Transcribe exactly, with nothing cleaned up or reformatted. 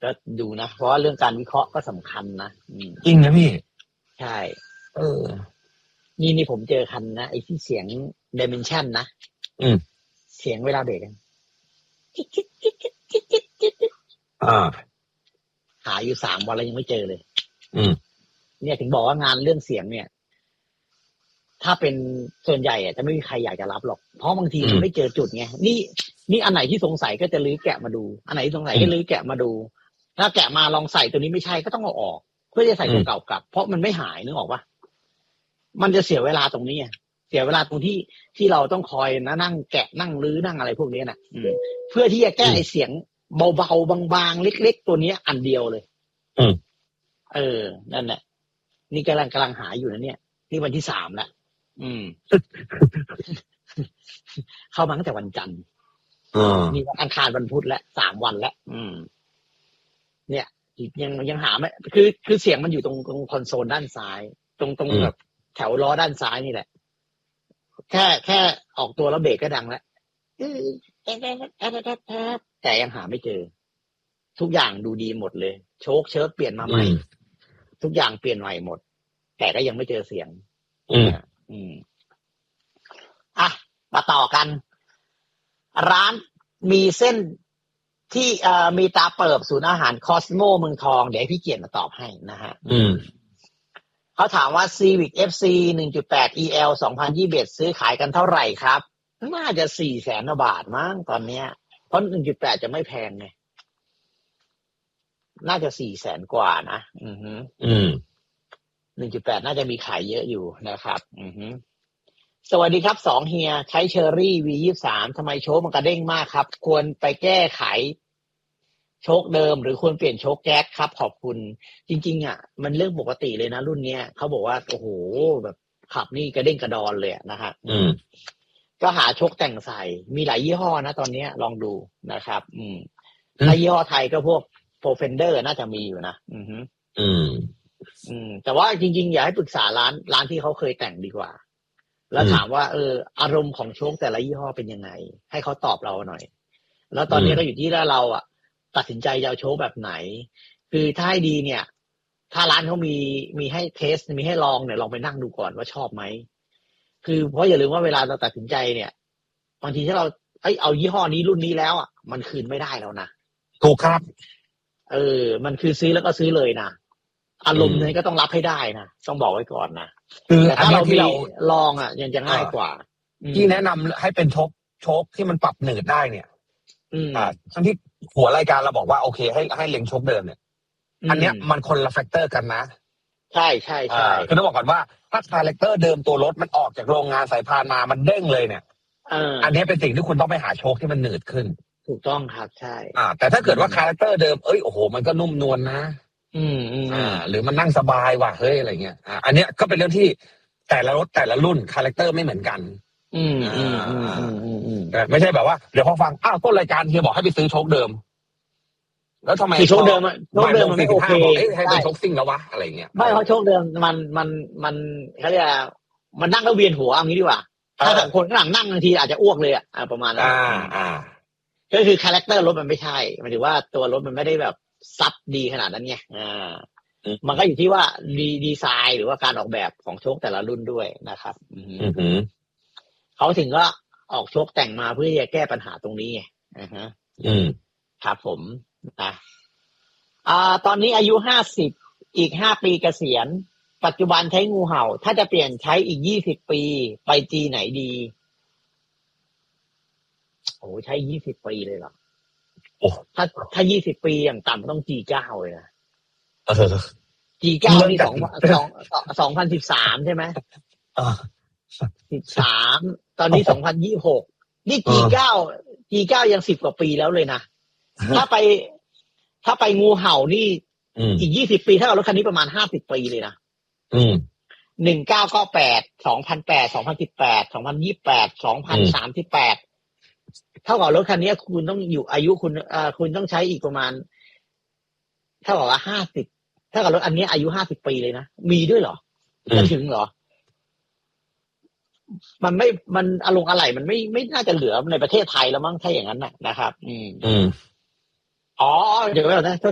ก็ดูนะเพราะว่าเรื่องการวิเคราะห์ก็สำคัญนะจริงนะพี่ใช่เออนี่นี่ผมเจอคันนะไอ้ที่เสียง Dimension นะอืมเสียงเวลาเบรกอ่าหาอยู่สามวันแล้วยังไม่เจอเลยอืมเนี่ยถึงบอกว่างานเรื่องเสียงเนี่ยถ้าเป็นส่วนใหญ่อะจะไม่มีใครอยากจะรับหรอกเพราะบางทีมันไม่เจอจุดไงนี่นี่อันไหนที่สงสัยก็จะลื้อแกะมาดูอันไหนที่สงสัยก็ลื้อแกะมาดูถ้าแกะมาลองใส่ตัวนี้ไม่ใช่ก็ต้องเอาออกเพื่อจะใส่ตัวเก่ากลับเพราะมันไม่หายนึกออกปะมันจะเสียเวลาตรงนี้เสียเวลาตรงที่ที่เราต้องคอยนะนั่งแกะนั่งลื้อนั่งอะไรพวกนี้นะเพื่อที่จะแก้ไอเสียงเบาๆบางๆเล็กๆตัวนี้อันเดียวเลยเออนั่นแหละนี่กำลังกำลังหาอยู่นะเนี่ยนี่วันที่สามแล้วอืม เข้ามาตั้งแต่วันจันทร์นี่วันอังคารวันพุธแล้วสามวันแล้วอืมเนี่ยยังยังหาไม่คือคือเสียงมันอยู่ตรงตรงคอนโซลด้านซ้ายตรงตรงแบบแถวล้อด้านซ้ายนี่แหละแค่แค่ออกตัวแล้วเบรกก็ดังแล้วแต่ยังหาไม่เจอทุกอย่างดูดีหมดเลยโชคเชิร์กเปลี่ยนมาใหม่ทุกอย่างเปลี่ยนใหม่หมดแต่ก็ยังไม่เจอเสียงอืมอืมอ่ะมาต่อกันร้านมีเส้นที่เอ่อมีตาเปิบศูนย์อาหารคอสโมเมืองทองเดี๋ยวให้พี่เกียรติมาตอบให้นะฮะอืมเขาถามว่า Civic เอฟ ซี หนึ่งจุดแปด อี แอล สองพันยี่สิบเอ็ดซื้อขายกันเท่าไหร่ครับน่าจะ สี่แสน บาทมั้งตอนเนี้ยเพราะ หนึ่งจุดแปด จะไม่แพงไงน่าจะ สี่แสน กว่านะอือฮึอืม หนึ่งจุดแปด น่าจะมีขายเยอะอยู่นะครับอือฮึสวัสดีครับสองเฮียใช้เชอรี่ วี ยี่สิบสาม ทำไมโชคมันกระเด้งมากครับควรไปแก้ไขโชคเดิมหรือควรเปลี่ยนโชคแก๊สครับขอบคุณจริงๆอ่ะมันเรื่องปกติเลยนะรุ่นเนี้ยเขาบอกว่าโอ้โหแบบขับนี่กระเด้งกระดอนเลยนะฮะอืมก็หาโชคแต่งใส่มีหลายยี่ห้อนะตอนนี้ลองดูนะครับอืมถ้ายี่ห้อไทยก็พวกโฟร์เฟนเดอร์น่าจะมีอยู่นะอือฮึอืมอืมแต่ว่าจริงๆอย่าให้ปรึกษาร้านร้านที่เขาเคยแต่งดีกว่าแล้วถามว่าเอออารมณ์ของโชคแต่ละยี่ห้อเป็นยังไงให้เขาตอบเราหน่อยแล้วตอนนี้ก็อยู่ที่เราอ่ะตัดสินใจจะเอาโชคแบบไหนคือถ้าให้ดีเนี่ยถ้าร้านเขามีมีให้เทสมีให้ลองเนี่ยลองไปนั่งดูก่อนว่าชอบไหมคือเพราะอย่าลืมว่าเวลาเราตัดสินใจเนี่ยบางทีถ้าเราเอ้ยเอายี่ห้อนี้รุ่นนี้แล้วอ่ะมันคืนไม่ได้แล้วนะถูกครับเออมันคือซื้อแล้วก็ซื้อเลยนะอารมณ์นี้ก็ต้องรับให้ได้นะต้องบอกไว้ก่อนนะคือแต่ถ้าเราที่เราลองอ่ะยังจะง่ายกว่าที่แนะนำให้เป็นโชคโชคที่มันปรับหนืดได้เนี่ยอ่าทั้งที่หัวรายการเราบอกว่าโอเคให้ให้เล็งโชคเดิมเนี่ยอันเนี้ยมันคนละแฟกเตอร์กันนะใช่ใช่ใช่คือต้องบอกก่อนว่าถ้าคาแรคเตอร์เดิมตัวรถมันออกจากโรงงานสายพานมามันเด้งเลยเนี่ยอันนี้เป็นสิ่งที่คุณต้องไปหาโชคที่มันหนืดขึ้นถูกต้องครับใช่อ่าแต่ถ้าเกิดว่าคาแรคเตอร์เดิมเอ้ยโอ้โหมันก็นุ่มนวลนะอืมอืมอ่าหรือมันนั่งสบายว่ะเฮ้ยอะไรเงี้ยอ่าอันเนี้ยก็เป็นเรื่องที่แต่ละรถแต่ละรุ่นคาแรคเตอร์ไม่เหมือนกันอืมอืมอืมอืมอืมอืมไม่ใช่แบบว่าเดี๋ยวพอฟังอ้าวต้นรายการเฮียบอกให้ไปซื้อโชคเดิมแล้วทำไมโชคเดิมอะโชคเดิมมันไม่โอเคให้เป็นโชคซิ่งแล้ววะอะไรเงี้ยไม่เพราะโชคเดิมมันมันมันเขาเรียกมันนั่งแล้วเวียนหัวเอางี้ดีกว่าถ้าสองคนข้างหลังนั่งบางทีอาจจะอ้วกเลยอ่ะประมาณนั้นอ่าอ่าก็คือคาแรคเตอร์รถมันไม่ใช่หมายถึงว่าตัวรถมันไม่ได้แบบซับดีขนาดนั้นไงอ่ามันก็อยู่ที่ว่าดีดีไซน์หรือว่าการออกแบบของโชคแต่ละรุ่นด้วยนะครับอือเขาถึงก็ออกโชคแต่งมาเพื่อจะแก้ปัญหาตรงนี้ไงอ่าฮะอืมครับผมนะอ่าตอนนี้อายุห้าสิบอีกห้าปีเกษียณปัจจุบันใช้งูเห่าถ้าจะเปลี่ยนใช้อีกยี่สิบปีไปจีไหนดีโอ้ใช้ยี่สิบปีเลยเหรอโอ้ถ้าถ้ายี่สิบปีอย่างต่ำต้อง จี เก้า เลยนะเออ จี เก้า นี่สองสองสองพันสิบสามใช่ไหมอ่าสิบสามตอนนี้สองพันยี่สิบหกนี่ จี เก้า จี เก้า ยังสิบกว่าปีแล้วเลยนะถ้าไปถ้าไปงูเห่านี่อีกยี่สิบปีถ้าเอารถคันนี้ประมาณห้าสิบปีเลยนะอืมหนึ่งเก้าเก้าแปดสองพันแปดสองพันสิบแปดสองพันยี่สิบแปดสองพันสามสิบแปดเท่ากับรถคันนี้คุณต้องอยู่อายุคุณเอ่อคุณต้องใช้อีกประมาณเท่ากับว่าห้าสิบถ้ากับรถอันนี้อายุห้าสิบปีเลยนะมีด้วยเหรอจะถึงเหรอมันไม่มันอารมณ์อะไรมันไม่ไม่น่าจะเหลือในประเทศไทยแล้วมั้งถ้าอย่างนั้นน่ะนะครับอืมอืมอ๋อเดี๋ยวก่อนนะ